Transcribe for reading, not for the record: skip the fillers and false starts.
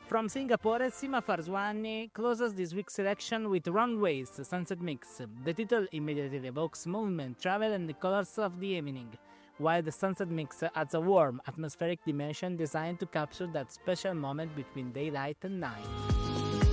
From Singapore, Sima Farzwani closes this week's selection with Runways Sunset Mix. The title immediately evokes movement, travel, and the colors of the evening, while the Sunset Mix adds a warm, atmospheric dimension designed to capture that special moment between daylight and night.